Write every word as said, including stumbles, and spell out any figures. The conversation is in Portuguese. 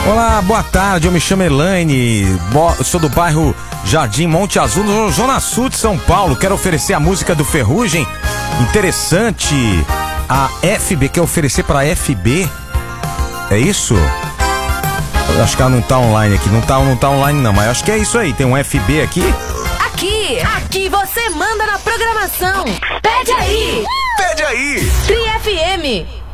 Olá, boa tarde, eu me chamo Elaine, Bo- eu sou do bairro Jardim Monte Azul, no Zona Sul de São Paulo. Quero oferecer a música do Ferrugem, interessante. A F B, quer oferecer pra F B? É isso? Eu acho que ela não tá online aqui, não tá, não tá online não, mas acho que é isso aí, tem um F B aqui. Aqui, aqui você manda na programação. Pede aí! Pede aí! Tri F M.